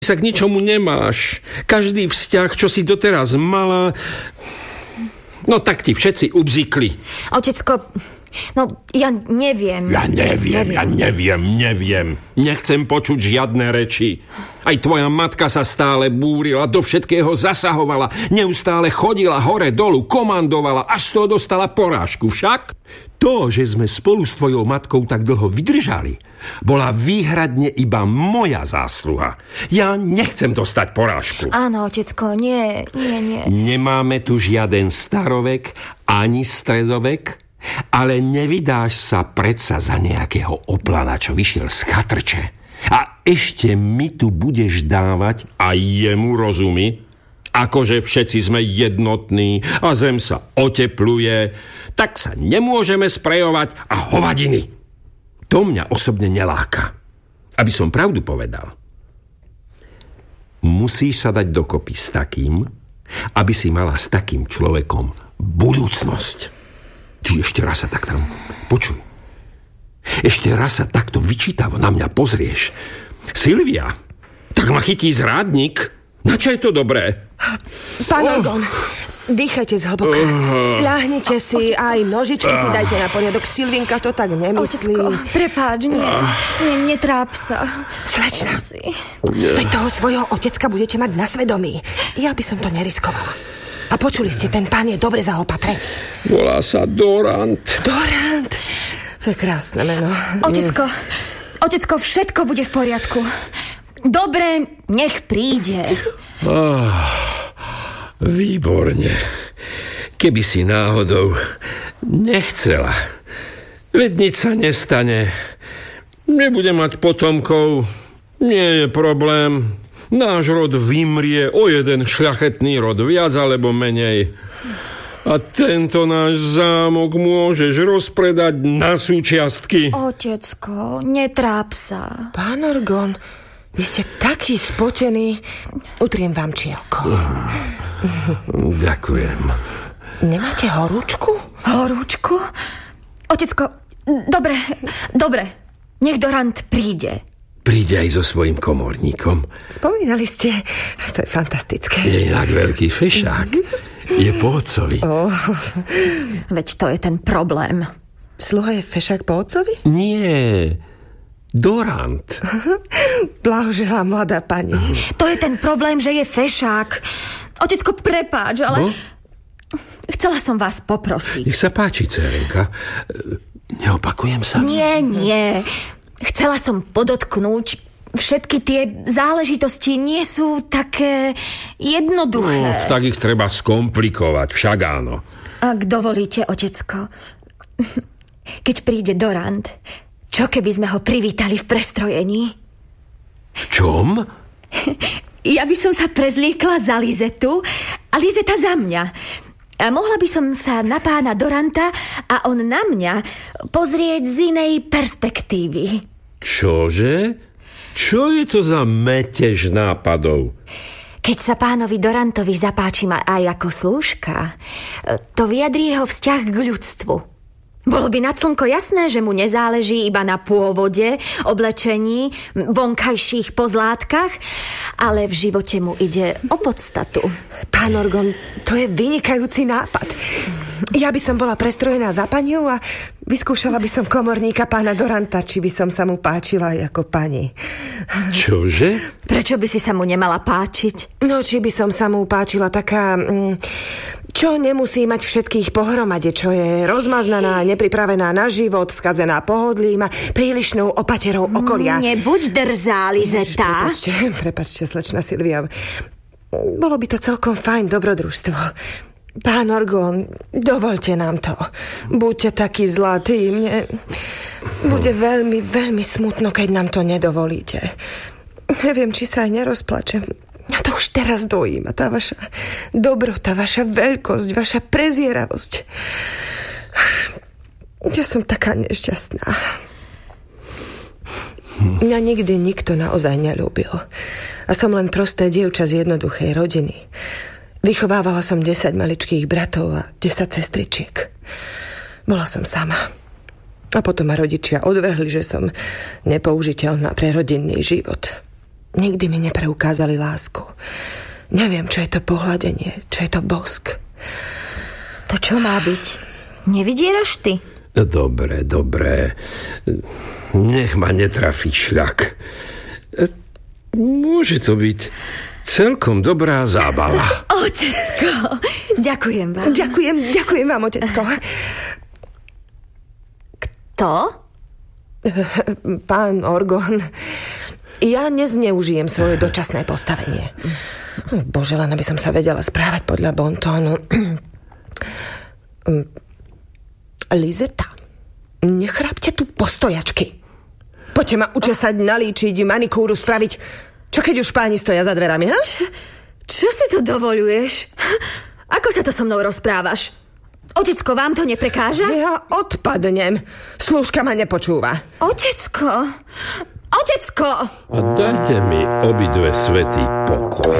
sa k ničomu nemáš. Každý vzťah, čo si doteraz mala, no tak ti všetci ubzikli. Otecko, no ja neviem. Ja neviem. Nechcem počuť žiadne reči. Aj tvoja matka sa stále búrila, do všetkého zasahovala, neustále chodila hore dolu, komandovala, až z toho dostala porážku. Však to, že sme spolu s tvojou matkou tak dlho vydržali, bola výhradne iba moja zásluha. Ja nechcem dostať porážku. Áno, otecko, nie. Nemáme tu žiaden starovek ani stredovek, ale nevydáš sa predsa za nejakého oplana, čo vyšiel z chatrče. A ešte mi tu budeš dávať aj jemu rozumy, akože všetci sme jednotní a zem sa otepluje, tak sa nemôžeme sprejovať a hovadiny. To mňa osobne neláka. Aby som pravdu povedal, musíš sa dať dokopy s takým, aby si mala s takým človekom budúcnosť. Ty ešte raz sa tak tam počuj. Ešte raz sa takto vyčítavo na mňa pozrieš. Silvia, tak ma chytí zrádnik. Na čo je to dobré? Pán Orgon, dýchajte zhlboka. Ľahnite si, aj nožičky si dajte na poriadok. Silvinka to tak nemyslí. Otecko, prepáč, netráp sa. Slečna, veď toho svojho otecka budete mať na svedomí. Ja by som to neriskovala. A počuli ste, ten pán je dobre zaopatrený. Volá sa Dorant. Dorant? To je krásne meno. Otecko, všetko bude v poriadku. Dobre, nech príde. Výborne. Keby si náhodou nechcela. Veď nič sa nestane. Nebude mať potomkov. Nie je problém. Náš rod vymrie o jeden šľachetný rod viac alebo menej. A tento náš zámok môžeš rozpredať na súčiastky. Otecko, netráp sa. Pán Orgon, vy ste taký spotený. Utriem vám čielko. Ďakujem. Nemáte horúčku? Horúčku? Otecko, dobre. Nech Dorant príde. Príde aj so svojím komorníkom. Spomínali ste, to je fantastické. Je inak veľký fešák. Je po otcovi. Veď to je ten problém. Sluha je fešák po otcovi? Nie, Dorant. Blahoželám, mladá pani. To je ten problém, že je fešák. Otecko, prepáč, ale chcela som vás poprosiť. Nech sa páči, dcerenka. Neopakujem sa? Nie. Chcela som podotknúť, všetky tie záležitosti nie sú také jednoduché. Tak ich treba skomplikovať, však áno. Ak dovolíte, otecko, keď príde Dorant, čo keby sme ho privítali v prestrojení? V čom? Ja by som sa prezliekla za Lizetu a Lizeta za mňa. A mohla by som sa na pána Doranta a on na mňa pozrieť z inej perspektívy. Čože? Čo je to za metež nápadov? Keď sa pánovi Dorantovi zapáči ma aj ako slúžka, to vyjadrí jeho vzťah k ľudstvu. Bolo by nad slnko jasné, že mu nezáleží iba na pôvode, oblečení, vonkajších pozlátkach, ale v živote mu ide o podstatu. Pán Orgon, to je vynikajúci nápad. Ja by som bola prestrojená za paniu a vyskúšala by som komorníka pána Doranta, či by som sa mu páčila aj ako pani. Čože? Prečo by si sa mu nemala páčiť? No, či by som sa mu páčila taká... čo nemusí mať všetkých pohromade, čo je rozmaznaná, nepripravená na život, skazená pohodlím a prílišnou opaterou okolia. Nebuď drzá, Lizeta. Prepačte, slečna Silvia. Bolo by to celkom fajn dobrodružstvo. Pán Orgon, dovolte nám to. Buďte taký zlatý. Mne bude veľmi, veľmi smutno, keď nám to nedovolíte. Neviem, či sa aj nerozplačem. Ja to už teraz dojíma, tá vaša dobrota, vaša veľkosť, vaša prezieravosť. Ja som taká nešťastná. Mňa nikdy nikto naozaj neľúbil. A som len prosté dievča z jednoduchej rodiny. Vychovávala som 10 maličkých bratov a 10 sestričiek. Bola som sama. A potom ma rodičia odvrhli, že som nepoužiteľná pre rodinný život. nikdy mi nepreukázali lásku. Neviem, čo je to pohľadenie, čo je to bosk. To čo má byť? Nevydieraš ty? Dobre. Nech ma netrafí šľak. Môže to byť celkom dobrá zábava. Otecko, ďakujem vám. Ďakujem vám, otecko. Kto? Pán Orgon, ja nezneužijem svoje dočasné postavenie. Bože, len aby som sa vedela správať podľa bontónu. Lizeta, nechrápte tu postojačky. Poďte ma učesať, nalíčiť, manikúru spraviť. Čo keď už páni stoja za dverami, ha? Čo si to dovoľuješ? Ako sa to so mnou rozprávaš? Otecko, vám to neprekáža? Ja odpadnem. Slúžka ma nepočúva. Otecko! A dajte mi obidve svätý pokoj.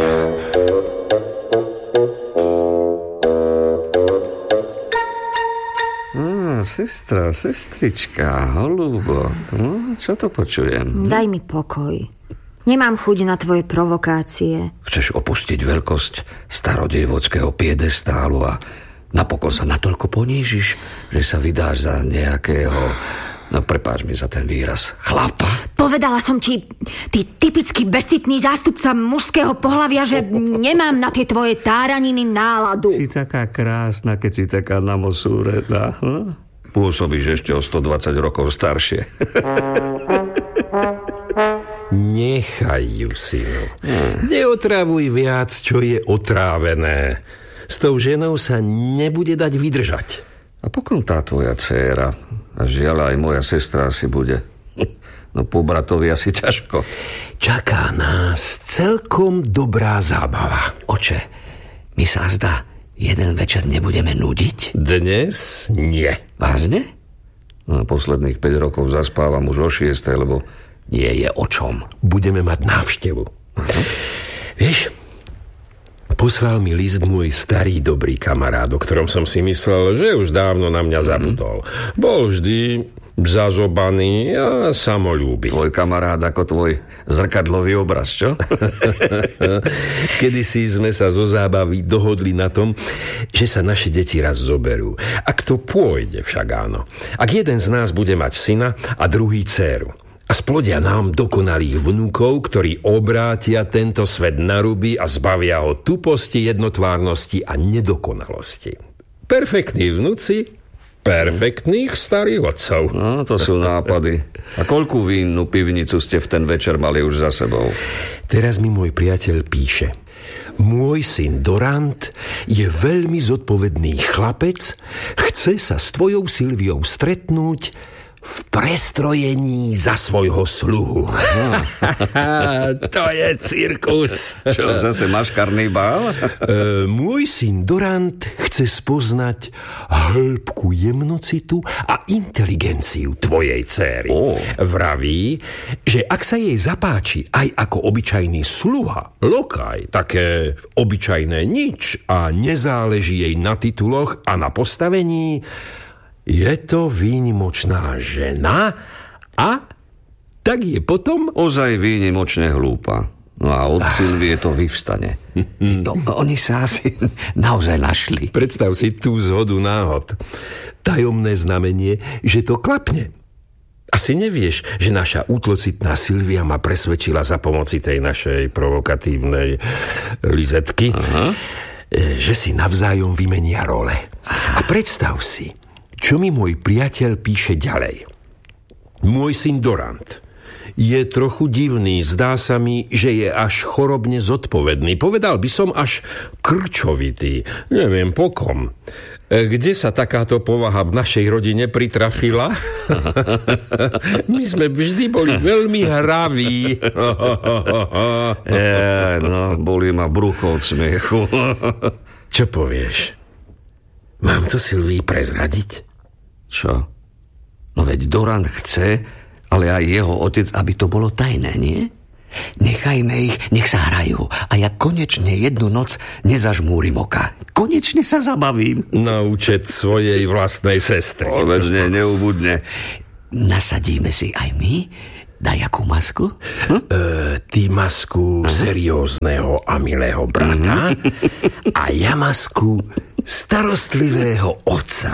Sestrička, holúbo, čo to počujem? Daj mi pokoj. Nemám chuť na tvoje provokácie. Chceš opustiť veľkosť starodievockého piedestálu a napokon sa natoľko ponížiš, že sa vydáš za nejakého, no prepáč mi za ten výraz, chlapa? Povedala som ti, ty typický bezcitný zástupca mužského pohlavia, že nemám na tie tvoje táraniny náladu. Si taká krásna, keď si taká namosúrená. Pôsobíš ešte o 120 rokov staršie. Nechaj ju, synu. Neotrávuj viac, čo je otrávené. S tou ženou sa nebude dať vydržať. A pokon tá tvoja dcéra? A žiaľ, aj moja sestra asi bude. No po bratovi asi ťažko. Čaká nás celkom dobrá zábava. Oče, mi sa zdá, jeden večer nebudeme nudiť? Dnes nie. Vážne? No, posledných 5 rokov zaspávam už o 6, lebo nie je o čom. Budeme mať návštevu. Vieš, poslal mi list môj starý dobrý kamarát, o ktorom som si myslel, že už dávno na mňa zabudol. Bol vždy zazobaný a samoľúbivý. Tvoj kamarát ako tvoj zrkadlový obraz, čo? Kedysi sme sa zo zábavy dohodli na tom, že sa naše deti raz zoberú. Ak to pôjde, však áno. Ak jeden z nás bude mať syna a druhý dcéru. A splodia nám dokonalých vnúkov, ktorí obrátia tento svet na ruby a zbavia ho tuposti, jednotvárnosti a nedokonalosti. Perfektní vnúci perfektných starých otcov. No, to sú nápady. A koľkú vínnú pivnicu ste v ten večer mali už za sebou? Teraz mi môj priateľ píše. Môj syn Dorant je veľmi zodpovedný chlapec, chce sa s tvojou Silviou stretnúť v prestrojení za svojho sluhu. To je cirkus. Čo, zase máš karnibál? Môj syn Dorant chce spoznať hĺbku jemnocitu a inteligenciu tvojej dcéry. Vraví, že ak sa jej zapáči aj ako obyčajný sluha, lokaj, také obyčajné nič a nezáleží jej na tituloch a na postavení, je to výnimočná žena a tak je potom ozaj výnimočne hlúpa. No a od Silvie to vyvstane. No, oni sa asi naozaj našli. Predstav si tú zhodu náhod. Tajomné znamenie, že to klapne. Asi nevieš, že naša útlocitná Silvia ma presvedčila za pomoci tej našej provokatívnej Lizetky, že si navzájom vymenia role. A predstav si, čo mi môj priateľ píše ďalej. Môj syn Dorant je trochu divný, zdá sa mi, že je až chorobne zodpovedný. Povedal by som až krčovitý. Neviem po kom. Kde sa takáto povaha v našej rodine pritrafila? My sme vždy boli veľmi hraví. No, bolí ma brucho od smiechu. Čo povieš? Mám to Silvii prezradiť? Čo? No veď Dorant chce, ale aj jeho otec, aby to bolo tajné, nie? Nechajme ich, nech sa hrajú a ja konečne jednu noc nezažmúrim oka. Konečne sa zabavím. Na účet svojej vlastnej sestry. Veď neubudne. Nasadíme si aj my Daj akú masku? Ty masku seriózneho a milého brata a ja masku starostlivého otca.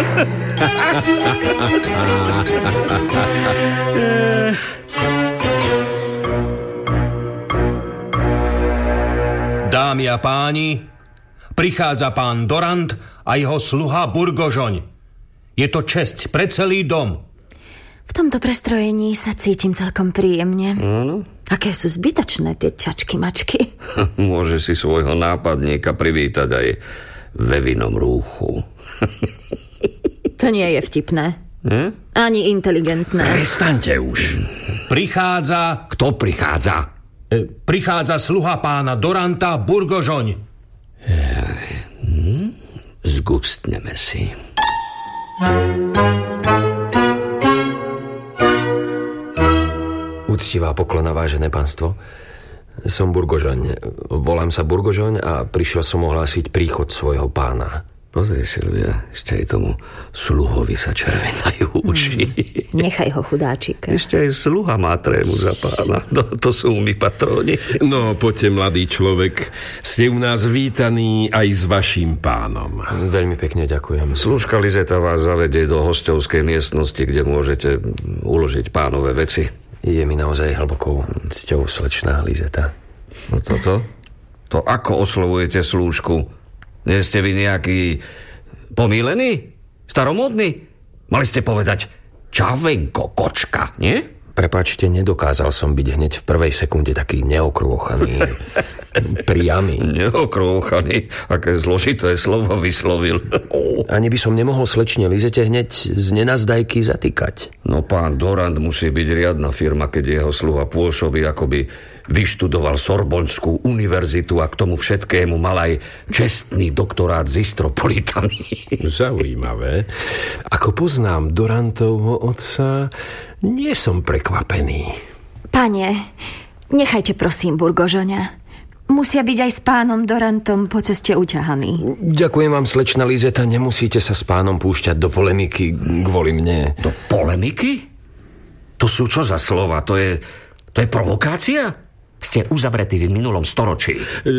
Dámy a páni, prichádza pán Dorant a jeho sluha Burgožoň. Je to česť pre celý dom. V tomto prestrojení sa cítim celkom príjemne. Aké sú zbytočné tie čačky-mačky. Môže si svojho nápadníka privítať aj ve vinnom rúchu. To nie je vtipné. Ani inteligentné. Prestaňte už. Prichádza... Kto prichádza? Prichádza sluha pána Doranta Burgožoň. Zgustneme si. Úctivá poklona, vážené pánstvo. Som Burgožoň. Volám sa Burgožoň a prišiel som ohlásiť príchod svojho pána. Pozri, Silvia, ešte aj tomu sluhovi sa červenajú uši. Nechaj ho, chudáčika. Ešte aj sluha má trému za pána. To sú mi patróni. No, poďte, mladý človek. Ste u nás vítaní aj s vaším pánom. Veľmi pekne ďakujem. Služka Lizeta vás zavedie do hosťovskej miestnosti, kde môžete uložiť pánové veci. Je mi naozaj hlbokou cťou, slečná Lizeta. No toto? To ako oslovujete slúžku? Nie ste vy nejaký pomílený? Staromódny? Mali ste povedať Čavenko, kočka, nie? Prepáčte, nedokázal som byť hneď v prvej sekunde taký neokrôchaný, priamy. Neokrôchaný? Aké zložité slovo vyslovil. Ani by som nemohol slečne Lizete hneď z nenazdajky zatýkať. No pán Dorant musí byť riadna firma, keď jeho sluha pôsobí, akoby vyštudoval Sorbonskú univerzitu a k tomu všetkému mal aj čestný doktorát z Istropolitany. Zaujímavé. Ako poznám Dorantovho otca, nie som prekvapený. Pane, nechajte prosím Burgožoňa. Musia byť aj s pánom Dorantom po ceste uťahaní. Ďakujem vám, slečna Lizeta, nemusíte sa s pánom púšťať do polemiky kvôli mne. Do polemiky? To sú čo za slova? To je provokácia? Ste uzavretí v minulom storočí.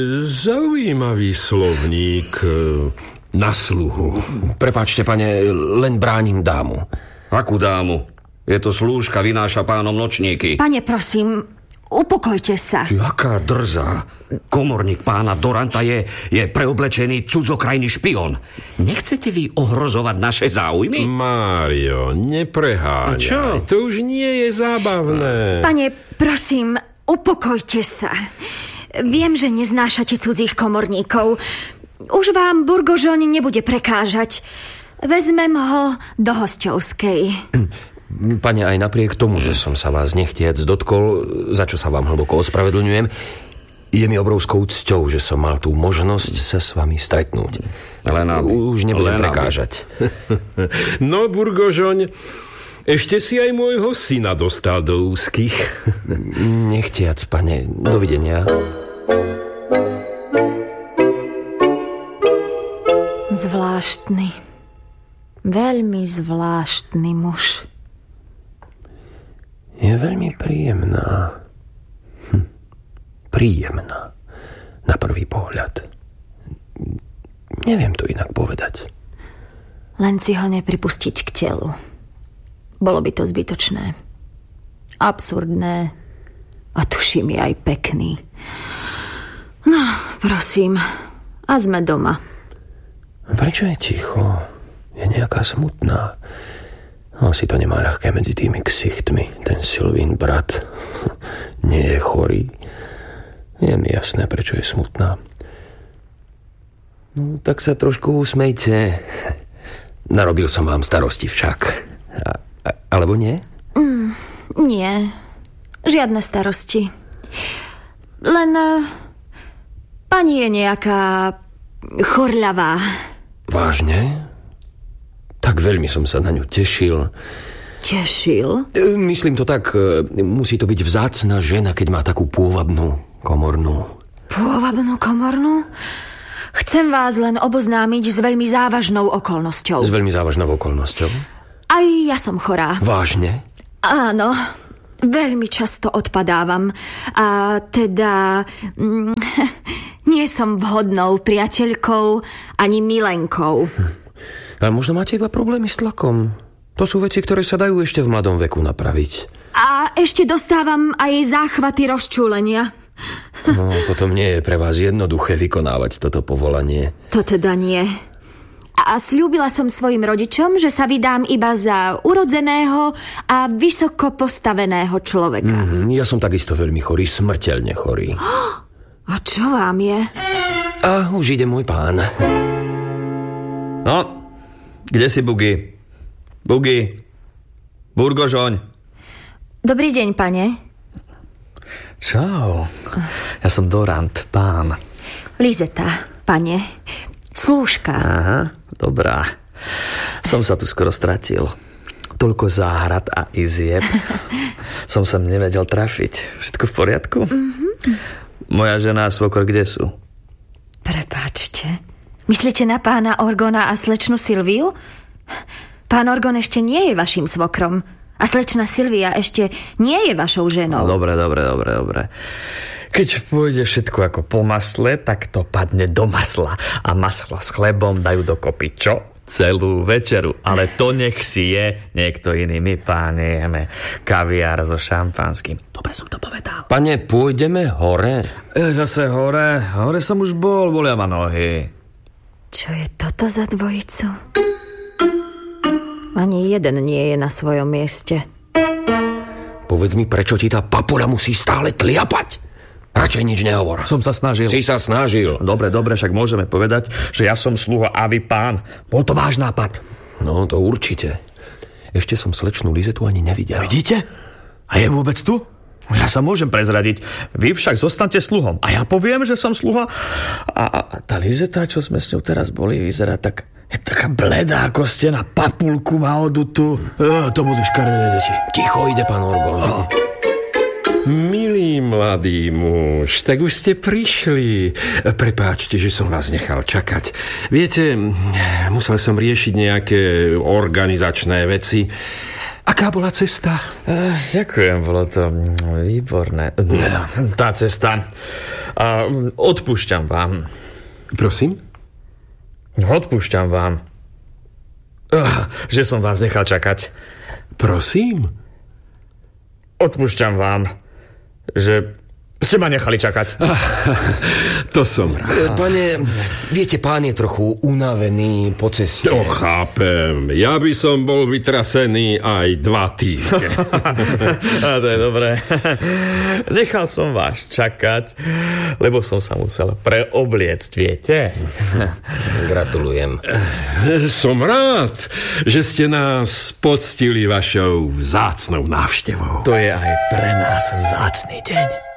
Zaujímavý slovník na sluhu. Prepáčte, pane, len bránim dámu. Akú dámu? Je to slúžka, vynáša pánom nočníky. Pane, prosím, upokojte sa. Jaká drzá. Komorník pána Doranta je preoblečený cudzokrajný špion. Nechcete vy ohrozovať naše záujmy? Mário, nepreháňaj. Čo? To už nie je zábavné. Pane, prosím, upokojte sa. Viem, že neznášate cudzích komorníkov. Už vám Burgožoň nebude prekážať. Vezmem ho do hosťovskej. Pane, aj napriek tomu, že som sa vás nechtiac dotkol, za čo sa vám hlboko ospravedlňujem, je mi obrovskou cťou, že som mal tú možnosť sa s vami stretnúť. Už nebudem prekážať. No, Burgožoň, ešte si aj môjho syna dostal do úzkých. Nechtiac, pane. Dovidenia. Zvláštny. Veľmi zvláštny muž. Je veľmi príjemná. Príjemná. Na prvý pohľad. Neviem to inak povedať. Len si ho nepripustiť k telu. Bolo by to zbytočné. Absurdné. A tuším je aj pekný. No, prosím. A sme doma. Prečo je ticho? Je nejaká smutná. Asi to nemá ľahké medzi tými ksichtmi. Ten Silvín brat nie je chorý. Je mi jasné, prečo je smutná. No, tak sa trošku usmejte. Narobil som vám starosti však. Alebo nie? Nie. Žiadne starosti. Len pani je nejaká chorľavá. Vážne? Tak veľmi som sa na ňu tešil. Tešil? Myslím to tak, musí to byť vzácna žena, keď má takú pôvabnú komornú. Pôvabnú komornú? Chcem vás len oboznámiť s veľmi závažnou okolnosťou. S veľmi závažnou okolnosťou? Aj ja som chorá. Vážne? Áno. Veľmi často odpadávam. A teda... nie som vhodnou priateľkou ani milenkou. A možno máte iba problémy s tlakom. To sú veci, ktoré sa dajú ešte v mladom veku napraviť. A ešte dostávam aj záchvaty rozčúlenia. No, potom nie je pre vás jednoduché vykonávať toto povolanie. To teda nie. A sľúbila som svojim rodičom, že sa vydám iba za urodzeného a vysoko postaveného človeka. Ja som takisto veľmi chorý, smrteľne chorý. A čo vám je? A už ide môj pán. No, kde si Bugy? Bugy, Burgožoň. Dobrý deň, pane. Čau. Ja som Dorant, pán. Lizeta, pane. Slúžka. Aha, dobrá. Som sa tu skoro stratil. Toľko záhrad a izieb. Som sa nevedel trafiť. Všetko v poriadku? Moja žena a svokor kde sú? Prepáčte. Myslíte na pána Orgona a slečnu Silviu? Pán Orgon ešte nie je vašim svokrom. A slečna Silvia ešte nie je vašou ženou. No, dobre. Keď pôjde všetko ako po masle, tak to padne do masla. A maslo s chlebom dajú dokopy čo? Celú večeru. Ale to nech si je niekto iný. My, páni, jeme kaviár so šampanským. Dobre som to povedal. Pane, pôjdeme hore? Zase hore. Hore som už bol, bolia ma nohy. Čo je toto za dvojicu? Ani jeden nie je na svojom mieste. Povedz mi, prečo ti tá papula musí stále tliapať? Radšej nič nehovor. Som sa snažil. Si sa snažil. Dobre, však môžeme povedať, že ja som sluha a vy pán. Bol to váš nápad. No, to určite. Ešte som slečnú Lizetu ani nevidel. Vidíte? A je vôbec tu? Ja sa môžem prezradiť. Vy však zostaňte sluhom. A ja poviem, že som sluha. A tá Lizeta, čo sme s ňou teraz boli, vyzerá tak... Je taká bledá ako stena, papulku má odutu. To budú škaredé deti. Ticho, ide pán Orgon. Milý mladý muž, tak už ste prišli. Prepáčte, že som vás nechal čakať. Viete, musel som riešiť nejaké organizačné veci. Aká bola cesta? Ďakujem, bolo to výborné. Tá cesta. Odpúšťam vám. Prosím? Odpúšťam vám, že som vás nechal čakať. Prosím? Odpúšťam vám, že ste ma nechali čakať. To som rád. Pane, viete, pán je trochu unavený po ceste. To chápem. Ja by som bol vytrasený aj 2 týždne. To je dobré. Nechal som vás čakať, lebo som sa musel preobliecť, viete? Gratulujem. Som rád, že ste nás poctili vašou vzácnou návštevou. To je aj pre nás vzácny deň.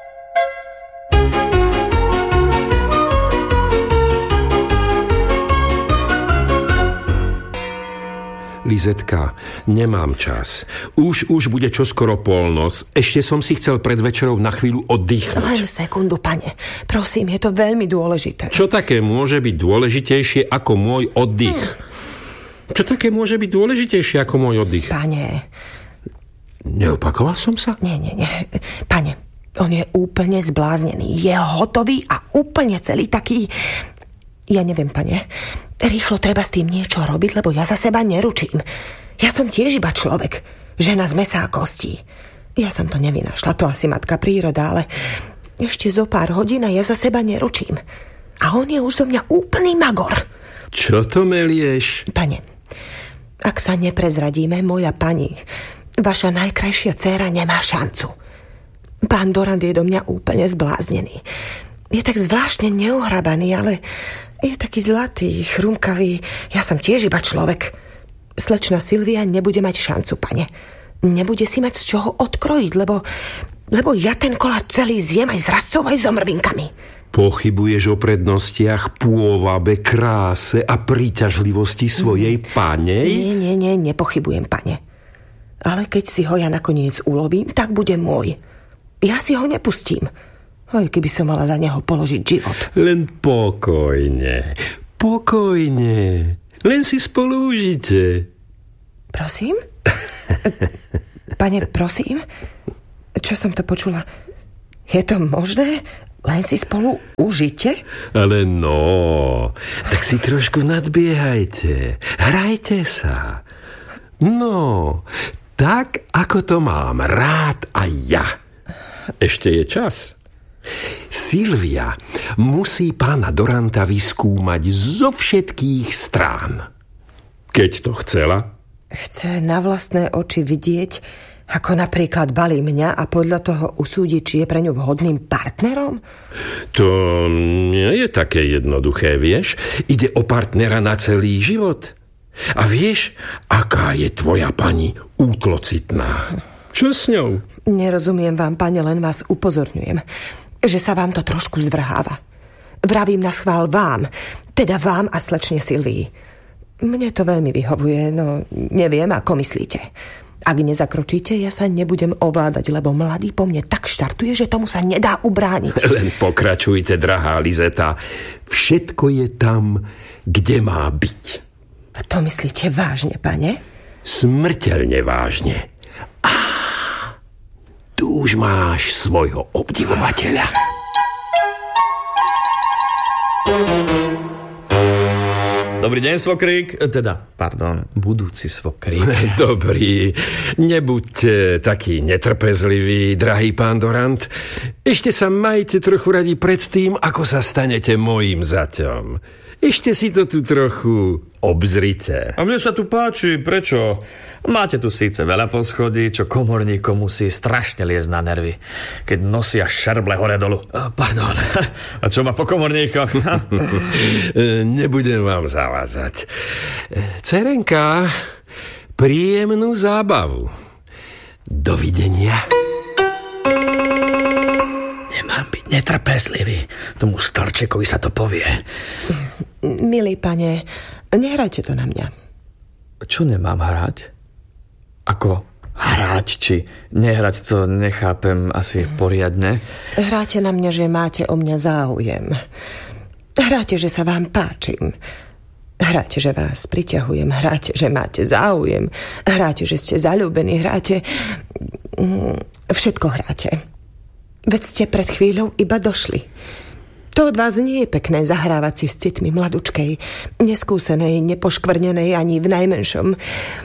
Lizetka, nemám čas. Už bude čoskoro polnoc. Ešte som si chcel pred večerou na chvíľu oddychnúť. Len sekundu, pane. Prosím, je to veľmi dôležité. Čo také môže byť dôležitejšie ako môj oddych? Čo také môže byť dôležitejšie ako môj oddych? Pane. Neopakoval som sa? Nie. Pane, on je úplne zbláznený. Je hotový a úplne celý taký... Ja neviem, pane. Rýchlo treba s tým niečo robiť, lebo ja za seba neručím. Ja som tiež iba človek. Žena z mäsa a kostí. Ja som to nevynašla, to asi matka príroda, ale ešte zo pár hodín a ja za seba neručím. A on je už zo mňa úplný magor. Čo to melieš? Pane, ak sa neprezradíme, moja pani, vaša najkrajšia dcéra nemá šancu. Pán Dorant je do mňa úplne zbláznený. Je tak zvláštne neohrabaný, ale je taký zlatý, chrumkavý. Ja som tiež iba človek. Slečna Silvia nebude mať šancu, pane. Nebude si mať z čoho odkrojiť, lebo ja ten koláč celý zjem aj s rastcov, aj s omrvinkami. Pochybuješ o prednostiach, pôvabe, kráse a príťažlivosti svojej pánej? Nie, nepochybujem, pane. Ale keď si ho ja nakoniec ulovím, tak bude môj. Ja si ho nepustím. Aj keby som mala za neho položiť život. Len pokojne. Len si spolu užite. Prosím? Pane, prosím? Čo som to počula? Je to možné? Len si spolu užite? Ale no, tak si trošku nadbiehajte. Hrajte sa. No, tak ako to mám rád aj ja. Ešte je čas. Silvia musí pána Doranta vyskúmať zo všetkých strán. Keď to chcela. Chce na vlastné oči vidieť, ako napríklad balí mňa a podľa toho usúdi, či je pre ňu vhodným partnerom? To nie je také jednoduché, vieš? Ide o partnera na celý život. A vieš, aká je tvoja pani útlocitná? Čo s ňou? Nerozumiem vám, pane, len vás upozorňujem, že sa vám to trošku zvrháva. Vravím na schvál vám, teda vám a slečne Silvii. Mne to veľmi vyhovuje, no neviem, ako myslíte. Ak nezakročíte, ja sa nebudem ovládať, lebo mladý po mne tak štartuje, že tomu sa nedá ubrániť. Len pokračujte, drahá Lizeta. Všetko je tam, kde má byť. A to myslíte vážne, pane? Smrteľne vážne. Tu už máš svojho obdivovateľa. Dobrý deň, svokrík. Budúci svokrík. Dobrý. Nebuďte taký netrpezlivý, drahý pán Dorant. Ešte sa majte trochu radi pred tým, ako sa stanete mojím zaťom. Ešte si to tu trochu obzrite. A mne sa tu páči, prečo? Máte tu síce veľa poschodí, čo komorníkom musí strašne liesť na nervy, keď nosia šerble hore dolu. Pardon. A čo má po komorníkoch? Nebudem vám zavádzať. Cerenka, príjemnú zábavu. Dovidenia. Nemám byť netrpezlivý. Tomu starčekovi sa to povie. Milý pane, nehrajte to na mňa. Čo nemám hrať? Ako hrať, či nehrať, to nechápem asi poriadne. Hráte na mňa, že máte o mňa záujem. Hráte, že sa vám páčim. Hráte, že vás priťahujem. Hráte, že máte záujem. Hráte, že ste zaľúbení. Hráte... Všetko hráte. Veď ste pred chvíľou iba došli. To od vás nie je pekné zahrávať si s citmi mladučkej, neskúsenej, nepoškvrnenej ani v najmenšom.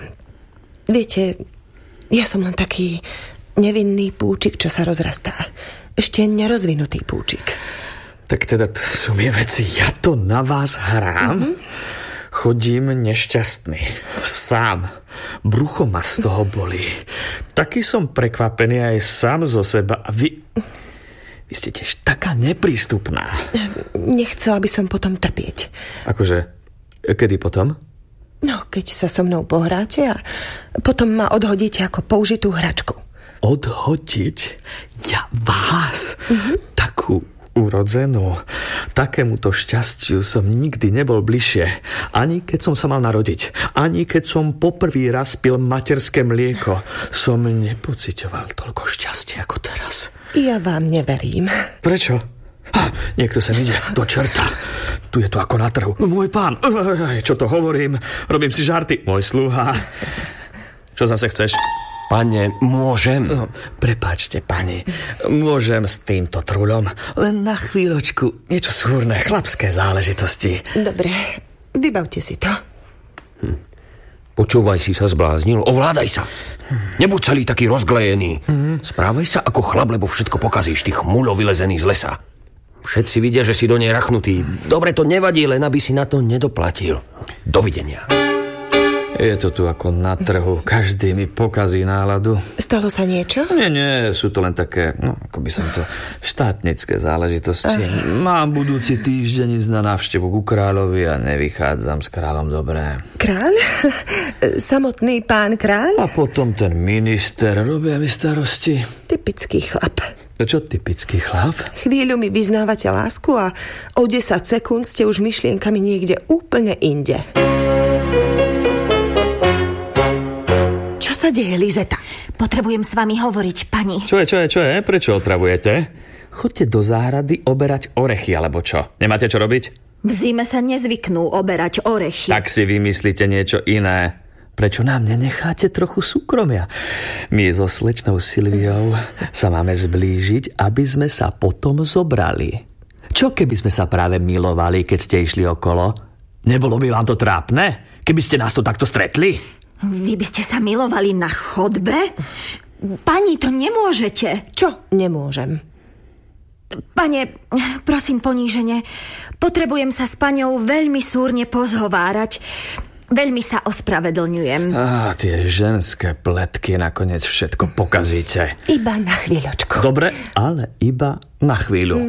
Viete, ja som len taký nevinný púčik, čo sa rozrastá. Ešte nerozvinutý púčik. Tak teda to sú mi veci. Ja to na vás hrám? Chodím nešťastný. Sám. Brucho ma z toho bolí. Taký som prekvapený aj sám zo seba. A vy ste tiež taká neprístupná. Nechcela by som potom trpieť. Akože, kedy potom? No, keď sa so mnou pohráte a potom ma odhodíte ako použitú hračku. Odhodiť? Ja vás? Takú urodzenú. Takémuto šťastiu som nikdy nebol bližšie. Ani keď som sa mal narodiť. Ani keď som poprvý raz pil materské mlieko. Som nepociťoval toľko šťastia ako teraz. Ja vám neverím. Prečo? Niekto sa ide do čerta. Tu je to ako na trhu. Môj pán, čo to hovorím? Robím si žarty. Môj sluha. Čo zase chceš? Pane, môžem? Prepáčte, pani. Môžem s týmto truľom? Len na chvíľočku. Niečo súrne, chlapské záležitosti. Dobre, vybavte si to. Počúvaj, si sa zbláznil. Ovládaj sa. Nebuď celý taký rozglejený. Správaj sa ako chlap, lebo všetko pokazíš, ty chmuľo vylezený z lesa. Všetci vidia, že si do nej rachnutý. Dobre, to nevadí, len aby si na to nedoplatil. Dovidenia. Je to tu ako na trhu. Každý mi pokazí náladu. Stalo sa niečo? Nie, sú to len také, ako by som to, štátnické záležitosti. Mám budúci týždeň ísť na návštevu ku kráľovi a nevychádzam s kráľom dobré. Kráľ? Samotný pán kráľ? A potom ten minister, robia mi starosti. Typický chlap. Čo typický chlap? Chvíľu mi vyznávate lásku a o 10 sekúnd ste už myšlienkami niekde úplne inde. Čo sa deje, Lizeta? Potrebujem s vami hovoriť, pani. Čo je? Prečo otravujete? Choďte do záhrady oberať orechy, alebo čo? Nemáte čo robiť? V zime sa nezvyknú oberať orechy. Tak si vymyslíte niečo iné. prečo nám nenecháte trochu súkromia? My so slečnou Silviou sa máme zblížiť, aby sme sa potom zobrali. Čo keby sme sa práve milovali, keď ste išli okolo? Nebolo by vám to trápne, keby ste nás tu takto stretli? Vy by ste sa milovali na chodbe? Pani, to nemôžete. Čo nemôžem? Pane, prosím ponížene, potrebujem sa s paňou veľmi súrne pozhovárať. Veľmi sa ospravedlňujem. Tie ženské pletky nakoniec všetko pokazíte. Iba na chvíľočku. Dobre, ale iba na chvíľu.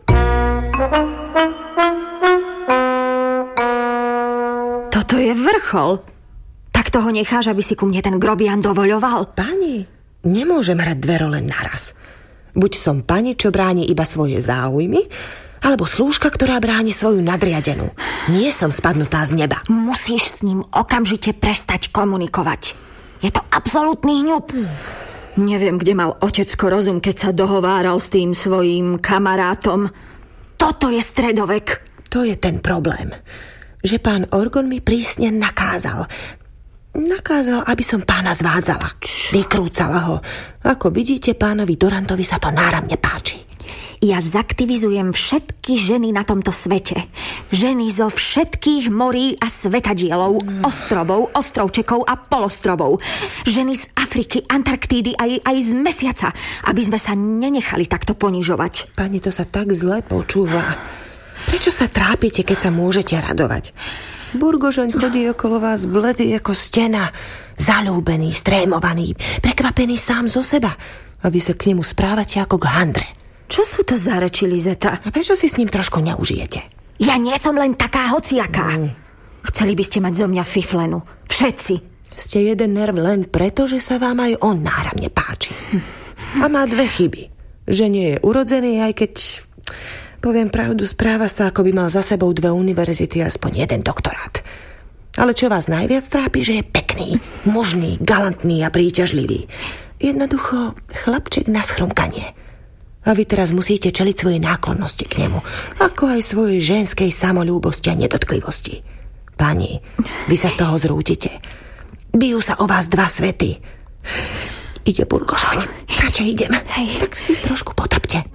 Toto je vrchol. Tak toho necháš, aby si ku mne ten grobian dovoľoval? Pani, nemôžem hrať dve role naraz. Buď som pani, čo bráni iba svoje záujmy, alebo slúžka, ktorá bráni svoju nadriadenú. Nie som spadnutá z neba. Musíš s ním okamžite prestať komunikovať. Je to absolútny hňup. Neviem, kde mal otecko rozum, keď sa dohováral s tým svojím kamarátom. Toto je stredovek. To je ten problém, že pán Orgon mi prísne nakázal, aby som pána zvádzala. Vykrúcala ho. Ako vidíte, pánovi Dorantovi sa to náramne páči. Ja zaktivizujem všetky ženy na tomto svete. Ženy zo všetkých morí a svetadielov, ostrovov, ostrovčekov a polostrovov. Ženy z Afriky, Antarktídy aj z Mesiaca, aby sme sa nenechali takto ponižovať. Pani, to sa tak zle počúva. Prečo sa trápite, keď sa môžete radovať? Burgožoň chodí okolo vás bledý ako stena, zaľúbený, strémovaný, prekvapený sám zo seba. A vy sa k nemu správate ako k handre. Čo sú to za reči, Lizeta? A prečo si s ním trošku neužijete? Ja nie som len taká hociaká. Chceli by ste mať zo mňa fiflenu. Všetci. Ste jeden nerv len preto, že sa vám aj on náramne páči. A má dve chyby. Že nie je urodzený, aj keď... Poviem pravdu, správa sa, ako by mal za sebou 2 univerzity a aspoň 1 doktorát. Ale čo vás najviac trápi, že je pekný, mužný, galantný a príťažlivý. Jednoducho chlapček na schrumkanie. A vy teraz musíte čeliť svojej náklonnosti k nemu, ako aj svojej ženskej samoľúbosti a nedotklivosti. Pani, vy sa z toho zrútite. Bijú sa o vás 2 svety. Ide Burgošoň. Radšej idem. Tak si trošku potrpte.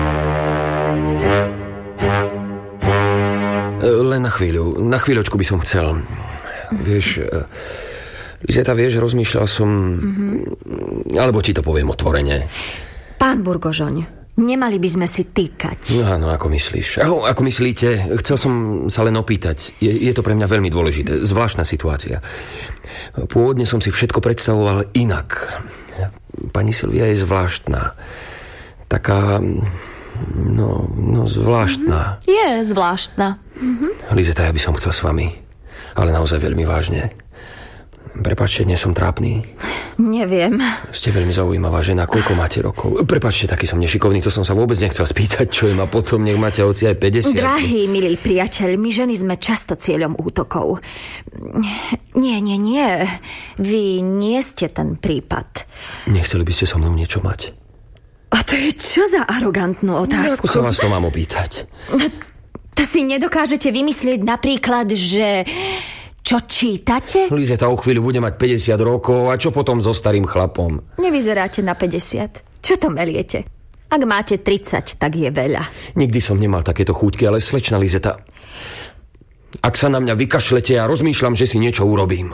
Len na chvíľu. Na chvíľočku by som chcel. Vieš, Lizeta, rozmýšľal som... Alebo ti to poviem otvorene. Pán Burgožoň, nemali by sme si týkať. Áno, ako myslíš? Ako myslíte? Chcel som sa len opýtať. Je to pre mňa veľmi dôležité. Zvláštna situácia. Pôvodne som si všetko predstavoval inak. Pani Silvia je zvláštna. Taká... No, zvláštna. Je zvláštna. Lizeta, ja by som chcel s vami. Ale naozaj veľmi vážne. Prepáčte, nie som trápny. Neviem. Ste veľmi zaujímavá žena. Koľko máte rokov? Prepáčte, taký som nešikovný. To som sa vôbec nechcel spýtať, čo je ma potom. Nech máte hoci aj 50. Drahý, milý priateľ, my ženy sme často cieľom útokov. Nie. Vy nie ste ten prípad. Nechceli by ste so mnou niečo mať? A to je čo za arogantnú otázku? Ako sa vás to mám opýtať? To si nedokážete vymyslieť napríklad, že... Čo čítate? Lizeta o chvíľu bude mať 50 rokov a čo potom so starým chlapom? Nevyzeráte na 50. Čo to meliete? Ak máte 30, tak je veľa. Nikdy som nemal takéto chúťky, ale slečna Lizeta, ak sa na mňa vykašlete, ja rozmýšľam, že si niečo urobím.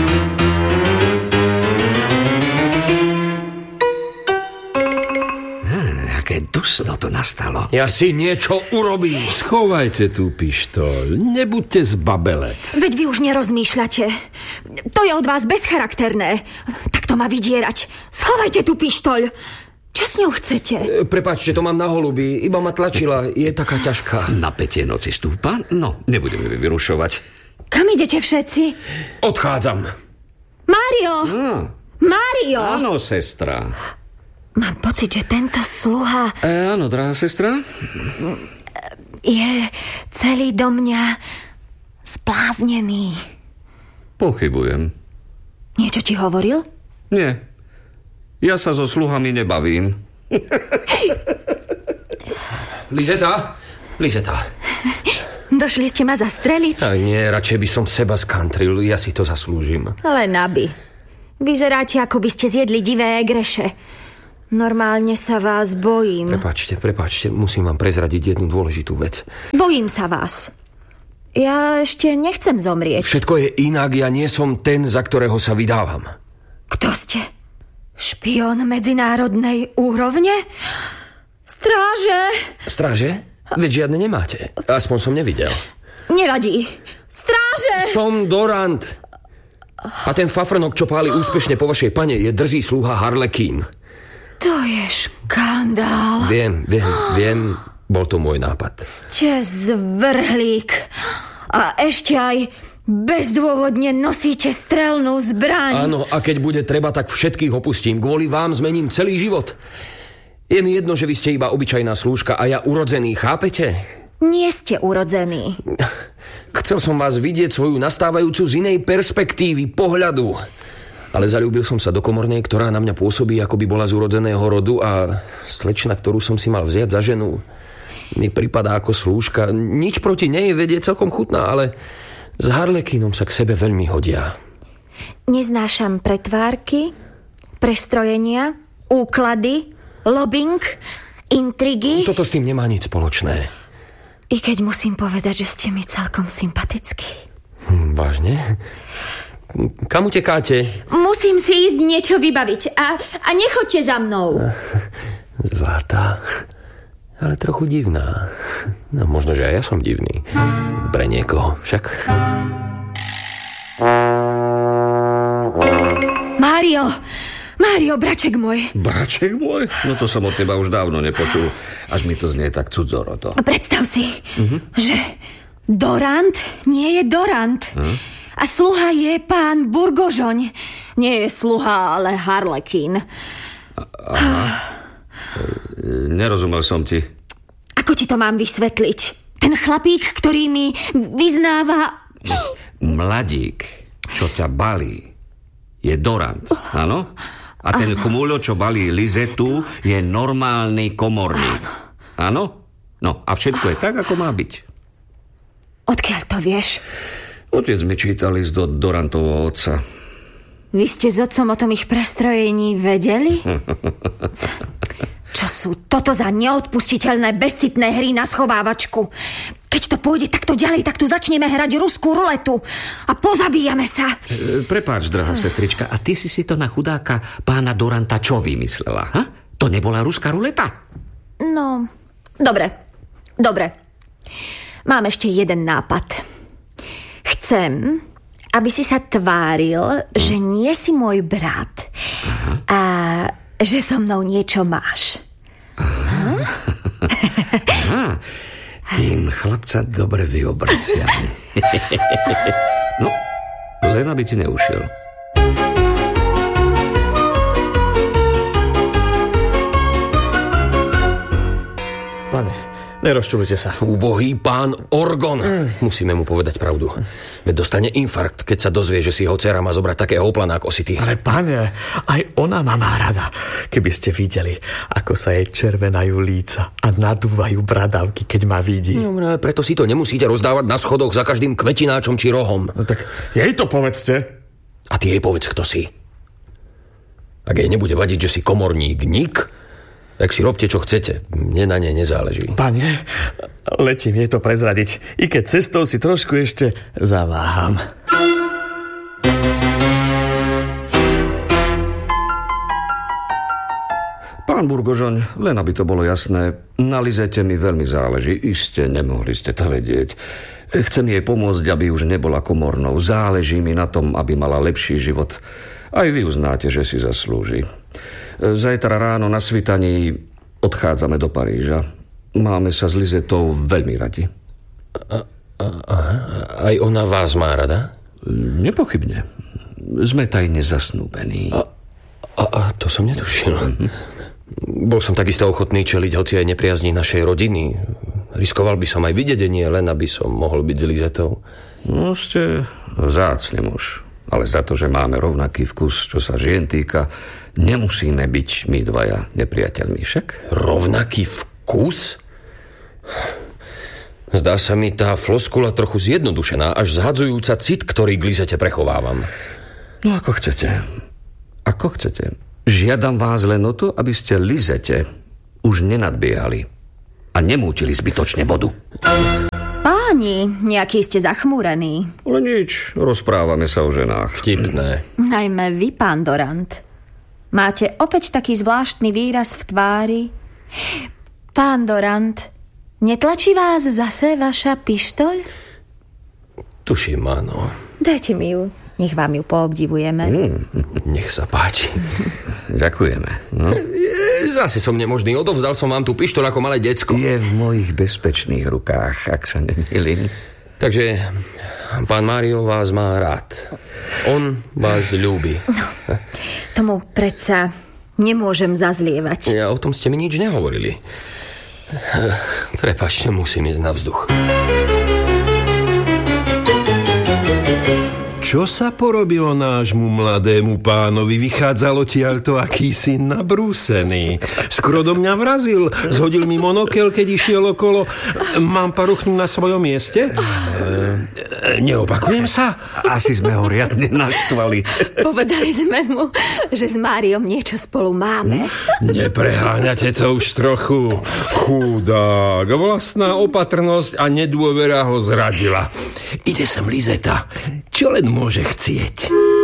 Aké dusno to nastalo. Ja si niečo urobím. Schovajte tú pištoľ. Nebuďte zbabelec. Veď vy už nerozmýšľate. To je od vás bezcharakterné. Tak to má vydierať. Schovajte tú pištoľ. Čo s ňou chcete? Prepáčte, to mám na holuby. Iba ma tlačila. Je taká ťažká. Napätie noci stúpa? No, nebudeme vyrušovať. Kam idete všetci? Odchádzam. Mário! Mário! Áno, sestra. Mám pocit, že tento sluha... Áno, drahá sestra. Je celý do mňa spláznený. Pochybujem. Niečo ti hovoril? Nie. Ja sa so sluhami nebavím. Lizeta. Došli ste ma zastreliť? Aj nie, radšej by som seba skantril, ja si to zaslúžim. Len aby. Vyzeráte, ako by ste zjedli divé egreše. Normálne sa vás bojím. Prepáčte, musím vám prezradiť jednu dôležitú vec. Bojím sa vás. Ja ešte nechcem zomrieť. Všetko je inak, ja nie som ten, za ktorého sa vydávam. Kto ste? Špión medzinárodnej úrovne? Stráže? Veď žiadne nemáte. Aspoň som nevidel. Nevadí. Stráže! Som Dorant. A ten fafrnok, čo páli úspešne po vašej pane, je drzý sluha Harlequin. To je škandál. Viem, bol to môj nápad. Ste zvrhlík. A ešte aj bezdôvodne nosíte strelnú zbraň. Áno, a keď bude treba, tak všetkých opustím. Kvôli vám zmením celý život. Je mi jedno, že vy ste iba obyčajná slúžka a ja urodzený, chápete? Nie ste urodzený. Chcel som vás vidieť svoju nastávajúcu z inej perspektívy, pohľadu. Ale zaľúbil som sa do komornej, ktorá na mňa pôsobí, ako by bola z urodzeného rodu a slečna, ktorú som si mal vziať za ženu, mi pripadá ako slúžka. Nič proti nej, vedie celkom chutná, ale s Harlequinom sa k sebe veľmi hodia. Neznášam pretvárky, prestrojenia, úklady, lobbying, intrigy. Toto s tým nemá nič spoločné. I keď musím povedať, že ste mi celkom sympatickí. Vážne? Kam utekáte? Musím si ísť niečo vybaviť a nechoďte za mnou. Zlatá, ale trochu divná. No, možno, že aj ja som divný. Pre niekoho však. Mário, braček môj. Braček môj? No to som od teba už dávno nepočul. Až mi to znie tak cudzorodo. Predstav si, že Dorant nie je Dorant. A sluha je pán Burgožoň. Nie je sluha, ale Harlequin. Aha. Nerozumel som ti. Ako ti to mám vysvetliť? Ten chlapík, ktorý mi vyznáva... Mladík, čo ťa balí, je Dorant, áno? A ten chmúľo, čo balí Lizetu, je normálny komorník. Áno? No a všetko je tak, ako má byť. Odkiaľ to vieš? Otec mi čítal list do Dorantovho otca. Vy ste s otcom o tom ich prestrojení vedeli? Čo sú toto za neodpustiteľné, bezcitné hry na schovávačku? Keď to pôjde takto ďalej, tak tu začneme hrať ruskú ruletu a pozabíjame sa. Prepáč, drahá sestrička, a ty si to na chudáka pána Doranta čo vymyslela? Ha? To nebola ruská ruleta? No, dobre. Mám ešte jeden nápad. Chcem, aby si sa tváril, že nie si môj brat a že so mnou niečo máš. Aha. Tým chlapca dobre vyobracia. No, len aby ti neušiel. Pane, nerozčulujte sa. Úbohý pán Orgon. Musíme mu povedať pravdu. Veď dostane infarkt, keď sa dozvie, že si jeho dcera má zobrať takého hoplana ako si ty. Ale pane, aj ona ma má rada. Keby ste videli, ako sa jej červenajú líca a nadúvajú bradavky, keď ma vidí. No, preto si to nemusíte rozdávať na schodoch za každým kvetináčom či rohom. No tak jej to povedzte. A ty jej povedz, kto si. Ak jej nebude vadiť, že si komorník Nik, tak si robte, čo chcete. Mne na nej nezáleží. Pane, letím jej to prezradiť. I keď cestou si trošku ešte zaváham. Pán Burgožoň, len aby to bolo jasné, na Lizete mi veľmi záleží. Iste nemohli ste to vedieť. Chcem jej pomôcť, aby už nebola komornou. Záleží mi na tom, aby mala lepší život. Aj vy uznáte, že si zaslúži. Zajtra ráno na svitaní odchádzame do Paríža. Máme sa s Lizetou veľmi radi. Aj ona vás má rada? Nepochybne. Sme tajne zasnúbení. A to som netušil. Bol som takisto ochotný čeliť hoci aj nepriazní našej rodiny. Riskoval by som aj videdenie, len aby som mohol byť s Lizetou. No, ste vzácny muž. Ale za to, že máme rovnaký vkus, čo sa žien týka, nemusíme byť my dvaja nepriateľmi však. Rovnaký vkus? Zdá sa mi tá floskula trochu zjednodušená, až zhadzujúca cit, ktorý k Lizete prechovávam. No ako chcete. Ako chcete. Žiadam vás len o to, aby ste Lizete už nenadbiehali a nemútili zbytočne vodu. Páni, nejaký ste zachmúrení. Ale nič, rozprávame sa o ženách. Vtipné. Najmä vy, pán Dorant. Máte opäť taký zvláštny výraz v tvári. Pán Dorant, netlačí vás zase vaša pištoľ? Tuším, áno. Dajte mi ju. Nech vám ju poobdivujeme. Nech sa páči. Ďakujeme. No. Zase som nemožný. Odovzdal som vám tú pištoľ ako malé decko. Je v mojich bezpečných rukách, ak sa nemýlim. Takže pán Mário vás má rád. On vás ľúbi. No, tomu predsa nemôžem zazlievať. Ja o tom ste mi nič nehovorili. Prepáčte, musím ísť na vzduch. Čo sa porobilo nášmu mladému pánovi? Vychádzalo tiaľto akýsi nabrúsený. Skoro do mňa vrazil. Zhodil mi monokel, keď išiel okolo. Mám paruchnúť na svojom mieste? Neopakujem sa? Asi sme ho riadne naštvali. Povedali sme mu, že s Máriom niečo spolu máme. Nepreháňate to už trochu. Chudák. Vlastná opatrnosť a nedôvera ho zradila. Ide sem Lizeta. Čo len môže chcieť?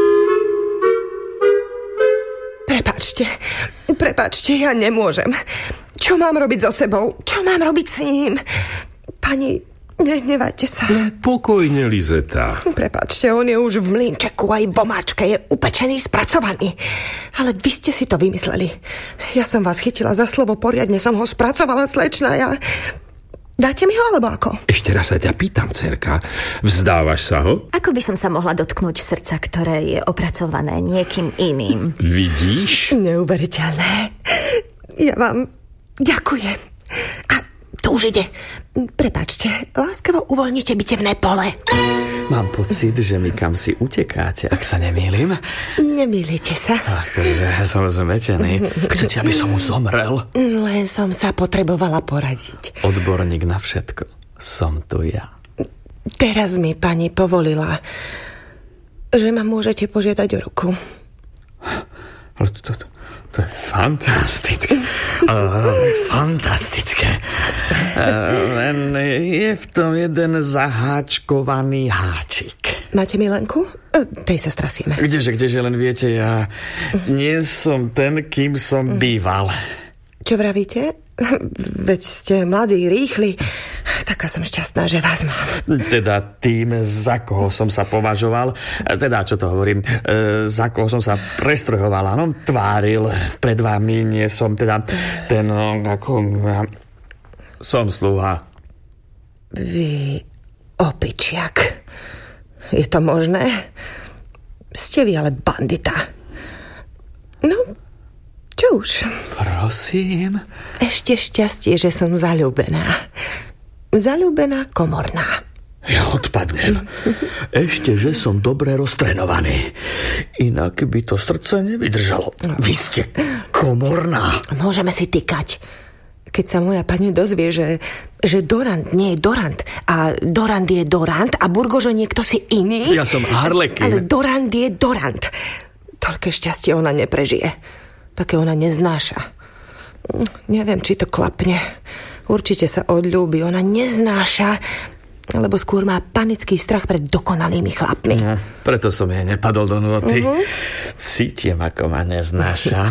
Prepáčte, ja nemôžem. Čo mám robiť so sebou? Čo mám robiť s ním? Pani, nehnevajte sa. Pokojne, Lizeta. Prepáčte, on je už v mlynčeku, aj v omáčke je upečený, spracovaný. Ale vy ste si to vymysleli. Ja som vás chytila za slovo, poriadne som ho spracovala, slečna, ja... Dáte mi ho, alebo ako? Ešte raz sa ťa pýtam, dcerka. Vzdávaš sa ho? Ako by som sa mohla dotknúť srdca, ktoré je opracované niekým iným? Vidíš? Neuveriteľné. Ja vám ďakujem. A to už ide. Prepáčte, láskavo uvoľnite bitevné pole. Mám pocit, že mi kam si utekáte, ak sa nemýlim. Nemýlite sa. Akože som zmetený. Chcete, aby som mu zomrel? Len som sa potrebovala poradiť. Odborník na všetko. Som tu ja. Teraz mi pani povolila, že ma môžete požiadať o ruku. Ale to je fantastické. Fantastické. Len je v tom jeden zaháčkovaný háčik. Máte milenku? Tej sa strasieme. Kdeže, len viete, ja nie som ten, kým som býval. Čo vravíte? Veď ste mladí, rýchli. Taká som šťastná, že vás mám. Teda tým, za koho som sa považoval, teda čo to hovorím, za koho som sa prestrojoval, áno, tváril pred vami, nie som teda ten, ako... Som sluha. Vy opičiak. Je to možné? Ste vy ale bandita. No, čo už? Prosím? Ešte šťastie, že som zaľúbená. Zaľúbená komorná. Ja odpadnem. Ešte, že som dobre roztrenovaný. Inak by to srdce nevydržalo. Vy ste komorná. Môžeme si tykať. Keď sa moja pani dozvie, že Dorant nie je Dorant a Dorant je Dorant a Burgožo niekto si iný... Ja som Harlekin. Ale Dorant je Dorant. Toľké šťastie ona neprežije. Také ona neznáša. Neviem, či to klapne. Určite sa odľúbi. Ona neznáša, alebo skôr má panický strach pred dokonalými chlapmi. No, preto som jej nepadol do nôty. Cítim, ako ma neznáša.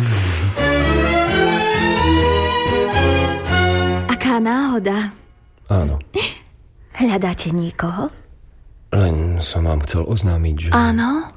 Aká náhoda. Áno. Hľadáte niekoho? Len som vám chcel oznámiť, že... Áno?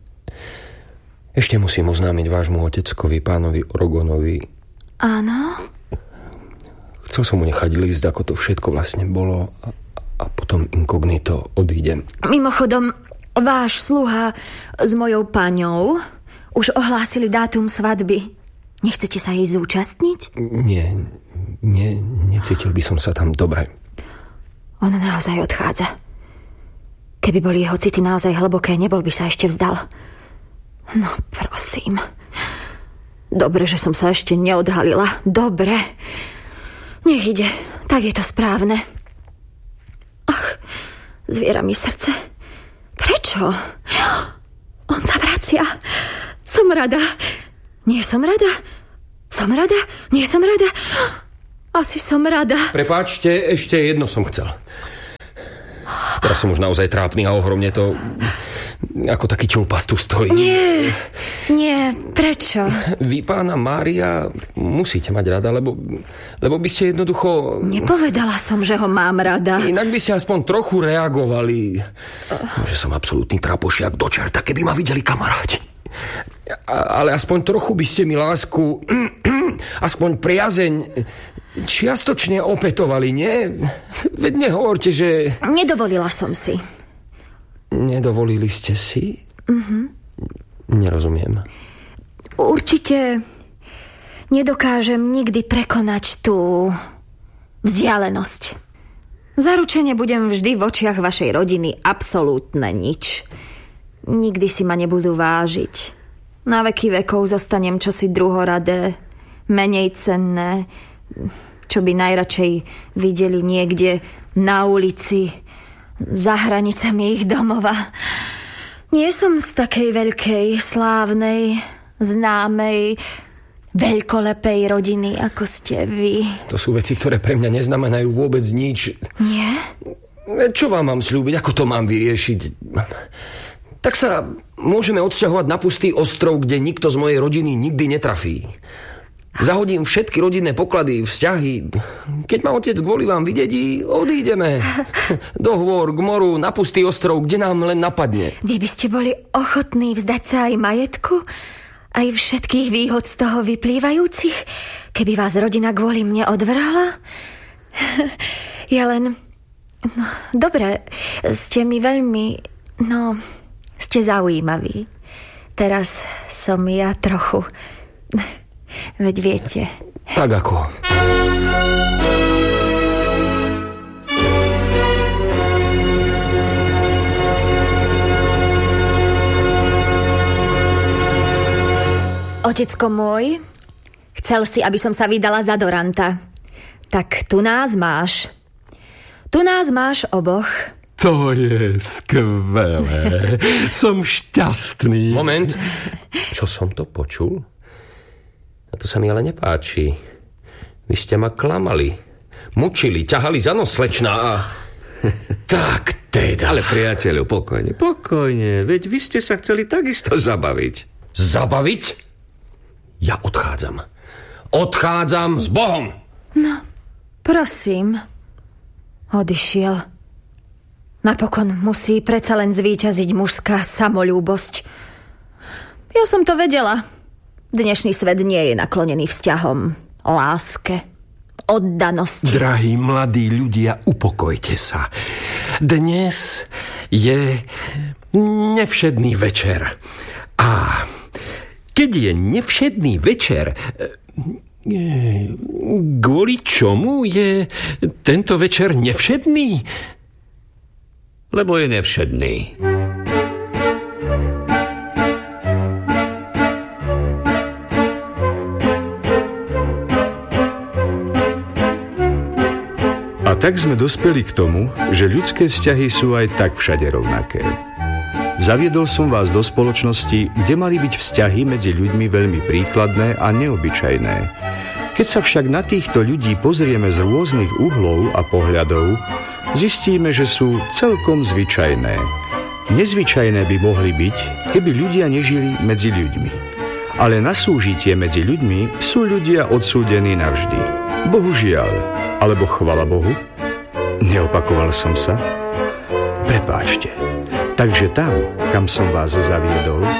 Ešte musím oznámiť vášmu oteckovi, pánovi Orogonovi. Áno? Chcel som mu nechať list, ako to všetko vlastne bolo a potom inkognito odídem. Mimochodom, váš sluha s mojou paňou už ohlásili dátum svadby. Nechcete sa jej zúčastniť? Nie, necítil by som sa tam dobre. On naozaj odchádza. Keby boli jeho city naozaj hlboké, nebol by sa ešte vzdal. No, prosím. Dobre, že som sa ešte neodhalila. Dobre. Nech ide. Tak je to správne. Zviera mi srdce. Prečo? On sa vracia. Som rada. Nie som rada? Som rada? Nie som rada? Asi som rada. Prepáčte, ešte jedno som chcel. Teraz som už naozaj trápny a ohromne to ako taký čulpas tu stojí. Nie, prečo? Vy, pána Mária, musíte mať rada, lebo by ste jednoducho... Nepovedala som, že ho mám rada. Inak by ste aspoň trochu reagovali. Že som absolútny trapošiak do čerta, keby ma videli kamaráti. Ale aspoň trochu by ste mi lásku, aspoň priazeň čiastočne opätovali, nie? Veď nehovorte, že... Nedovolila som si. Nedovolili ste si? Nerozumiem. Určite nedokážem nikdy prekonať tú vzdialenosť. Zaručene budem vždy v očiach vašej rodiny absolútne nič. Nikdy si ma nebudú vážiť. Na veky vekov zostanem čosi druhoradé, menej cenné, čo by najradšej videli niekde na ulici, za hranicami ich domova. Nie som z takej veľkej, slávnej, známej, veľkolepej rodiny, ako ste vy. To sú veci, ktoré pre mňa neznamenajú vôbec nič. Nie? Čo vám mám sľúbiť? Ako to mám vyriešiť? Tak sa môžeme odsťahovať na pustý ostrov, kde nikto z mojej rodiny nikdy netrafí. Zahodím všetky rodinné poklady, vzťahy. Keď ma otec kvôli vám vydedí, odídeme. Do hôr, k moru, na pustý ostrov, kde nám len napadne. Vy by ste boli ochotní vzdať sa aj majetku? Aj všetkých výhod z toho vyplývajúcich? Keby vás rodina kvôli mne odvrala? Ja len... No, dobre, ste mi veľmi... No, ste zaujímaví. Teraz som ja trochu... Veď viete. Tak ako? Otecko môj, chcel si, aby som sa vydala za Doranta. Tak tu nás máš. Tu nás máš oboch. To je skvelé. Som šťastný. Moment. Čo som to počul? A to sa mi ale nepáči. Vy ste ma klamali. Mučili, ťahali za nos, slečná a... Tak teda. Ale priateľu, pokojne. Veď vy ste sa chceli takisto zabaviť. Zabaviť? Ja odchádzam. Odchádzam s Bohom. No, prosím. Odišiel. Napokon musí predsa len zvíťaziť mužská samoľúbosť. Ja som to vedela. Dnešný svet nie je naklonený vzťahom, láske, oddanosti. Drahí mladí ľudia, upokojte sa. Dnes je nevšedný večer. A keď je nevšedný večer, kvôli čomu je tento večer nevšedný? Lebo je nevšedný. A tak sme dospeli k tomu, že ľudské vzťahy sú aj tak všade rovnaké. Zaviedol som vás do spoločnosti, kde mali byť vzťahy medzi ľuďmi veľmi príkladné a neobyčajné. Keď sa však na týchto ľudí pozrieme z rôznych uhlov a pohľadov, zistíme, že sú celkom zvyčajné. Nezvyčajné by mohli byť, keby ľudia nežili medzi ľuďmi. Ale na súžitie medzi ľuďmi sú ľudia odsúdení navždy. Bohužiaľ, alebo chvala Bohu, neopakoval som sa. Prepáčte. Takže tam, kam som vás zaviedol,